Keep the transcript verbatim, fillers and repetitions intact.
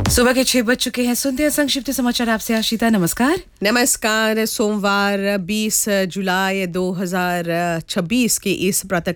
सुबह के छह बज चुके हैं। सुनते हैं संक्षिप्त समाचार। आपसे आशिता। नमस्कार। नमस्कार। सोमवार बीस जुलाई दो हज़ार छब्बीस के इस प्रातः